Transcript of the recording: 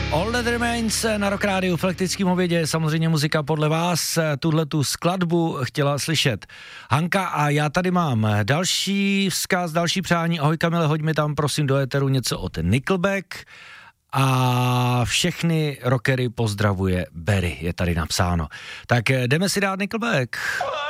All That Remains na Rock Rádiu v Elektrickém obědě, samozřejmě muzika podle vás. Tuhletu skladbu chtěla slyšet Hanka a já tady mám další vzkaz, další přání. Ahoj Kamile, hoď mi tam prosím do éteru něco od Nickelback a všechny rockery pozdravuje Barry, je tady napsáno. Tak jdeme si dát Nickelback.